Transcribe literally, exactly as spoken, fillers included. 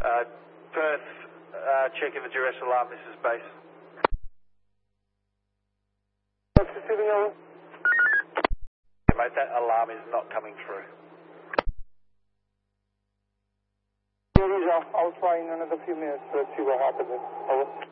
Uh, Perth, uh, checking the duress alarm, this is base. What's the signal? Yeah, mate, that alarm is not coming through. Yeah, it is. I'll, I'll try in another few minutes to see what happens. Over.